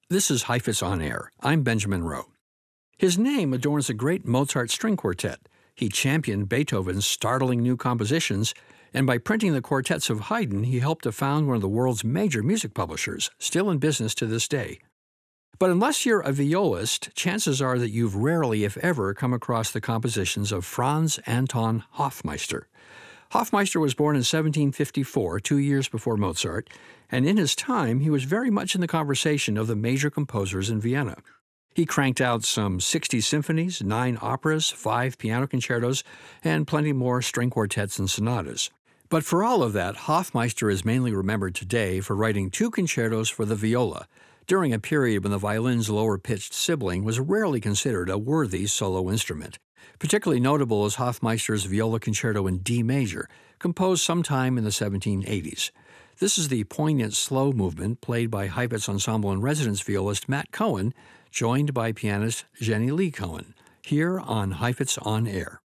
This is Heifetz on Air. I'm Benjamin Rowe. His name adorns a great Mozart string quartet. He championed Beethoven's startling new compositions, and by printing the quartets of Haydn, he helped to found one of the world's major music publishers, still in business to this day. But unless you're a violist, chances are that you've rarely, if ever, come across the compositions of Franz Anton Hofmeister. Hofmeister was born in 1754, 2 years before Mozart, and in his time he was very much in the conversation of the major composers in Vienna. He cranked out some 60 symphonies, 9 operas, 5 piano concertos, and plenty more string quartets and sonatas. But for all of that, Hofmeister is mainly remembered today for writing 2 concertos for the viola, during a period when the violin's lower-pitched sibling was rarely considered a worthy solo instrument. Particularly notable is Hofmeister's Viola Concerto in D major, composed sometime in the 1780s. This is the poignant slow movement played by Heifetz Ensemble in Residence violist Matt Cohen, joined by pianist Jenny Lee Cohen, here on Heifetz on Air.